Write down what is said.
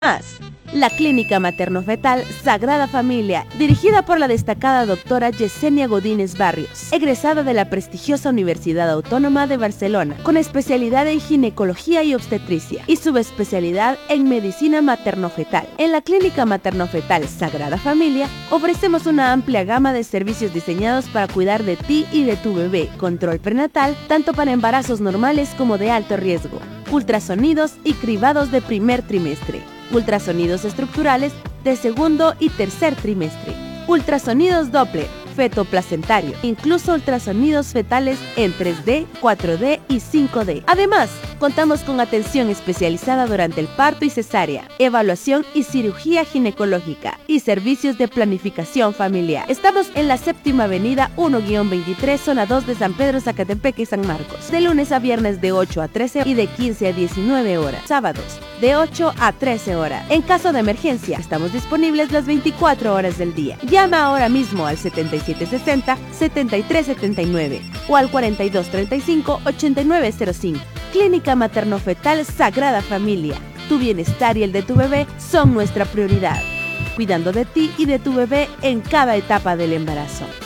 más. La Clínica Materno-Fetal Sagrada Familia, dirigida por la destacada doctora Yesenia Godínez Barrios, egresada de la prestigiosa Universidad Autónoma de Barcelona, con especialidad en ginecología y obstetricia y subespecialidad en medicina materno-fetal. En la Clínica Materno-Fetal Sagrada Familia ofrecemos una amplia gama de servicios diseñados para cuidar de ti y de tu bebé, control prenatal, tanto para embarazos normales como de alto riesgo, ultrasonidos y cribados de primer trimestre, ultrasonidos estructurales de segundo y tercer trimestre, ultrasonidos Doppler, feto-placentario, incluso ultrasonidos fetales en 3D, 4D y 5D. Además, contamos con atención especializada durante el parto y cesárea, evaluación y cirugía ginecológica y servicios de planificación familiar. Estamos en la Séptima Avenida 1-23, zona 2 de San Pedro, Zacatepeque y San Marcos, de lunes a viernes de 8 a 13 y de 15 a 19 horas, sábados de 8 a 13 horas. En caso de emergencia, estamos disponibles las 24 horas del día. Llama ahora mismo al 7760-7379 o al 4235-8905. Clínica Materno-Fetal Sagrada Familia. Tu bienestar y el de tu bebé son nuestra prioridad, cuidando de ti y de tu bebé en cada etapa del embarazo.